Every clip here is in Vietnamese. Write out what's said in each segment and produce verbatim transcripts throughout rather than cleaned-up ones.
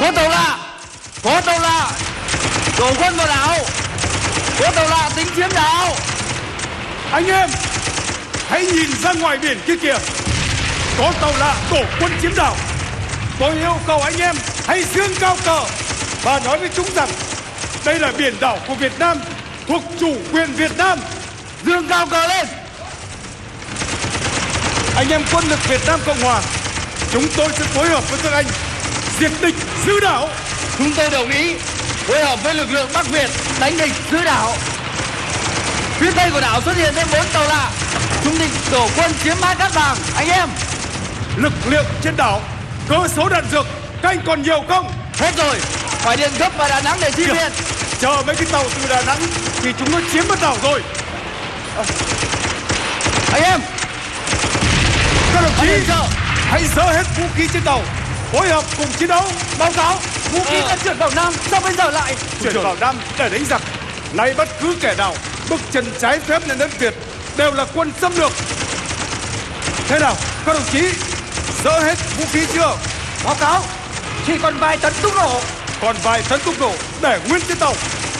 Có tàu lạ, có tàu lạ, đổ quân vào đảo. Có tàu lạ tính chiếm đảo. Anh em, hãy nhìn ra ngoài biển kia kìa. Có tàu lạ đổ quân chiếm đảo. Tôi yêu cầu anh em hãy dương cao cờ và nói với chúng rằng đây là biển đảo của Việt Nam, thuộc chủ quyền Việt Nam. Dương cao cờ lên. Anh em quân lực Việt Nam Cộng Hòa, chúng tôi sẽ phối hợp với các anh diệt địch giữ đảo. Chúng tôi đồng ý phối hợp với lực lượng Bắc Việt đánh địch giữ đảo. Phía tây của đảo xuất hiện thêm bốn tàu lạ. Chúng định đổ quân chiếm bãi Cát Vàng. Anh em, Lực lượng trên đảo, cơ số đạn dược, các anh còn nhiều không? hết rồi, phải điện gấp vào Đà Nẵng để chi Kìa, viện. chờ mấy cái tàu từ Đà Nẵng thì chúng nó chiếm mất đảo rồi. Anh em, Các đồng anh chí, em chờ. hãy dỡ hết vũ khí trên tàu, phối hợp cùng chiến đấu. Báo cáo, vũ khí Ờ. đã chuyển vào Nam, sao bây giờ lại? Chuyển vào Nam để đánh giặc. Nay bất cứ kẻ nào bước chân trái phép lên đất Việt đều là quân xâm lược. Thế nào, các đồng chí, dỡ hết vũ khí chưa? Báo cáo, chỉ còn vài tấn thuốc nổ. Còn vài tấn thuốc nổ để nguyên trên tàu.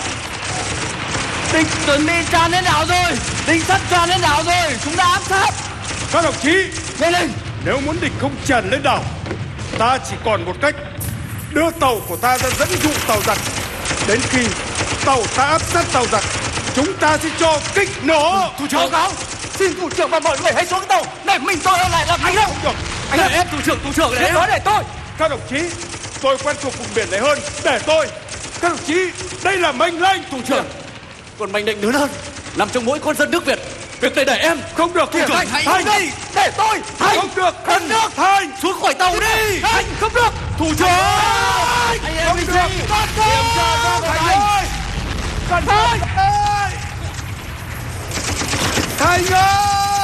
Địch chuẩn bị tràn lên đảo rồi. Địch sắp tràn lên đảo rồi. Chúng ta áp sát. Các đồng chí, Nhanh lên. nếu muốn địch không tràn lên đảo, ta chỉ còn một cách: đưa tàu của ta ra dẫn dụ tàu giặc. Đến khi tàu ta áp sát tàu giặc, chúng ta sẽ cho kích nổ. Thủ trưởng. Báo cáo, xin thủ trưởng và mọi người hãy xuống tàu. Để mình tôi ở lại làm anh đâu. Được. Anh để ép thủ trưởng, thủ trưởng để Để nói để tôi. Các đồng chí, tôi quen thuộc vùng biển này hơn, để tôi. Các đồng chí, đây là mệnh lệnh. Thủ trưởng, còn mệnh lệnh lớn hơn nằm trong mỗi con dân nước Việt. Việc này để em. Không được. Thủ trưởng, Thành, hãy Thành, đi. Để tôi. Thành. không được. Không được. Thành, Xuống khỏi tàu đi. Thành, không được. thủ trưởng. Anh em Không đi được. gì? Kiểm tra ra Thành Thành. ơi, Thành ơi, Thành ơi.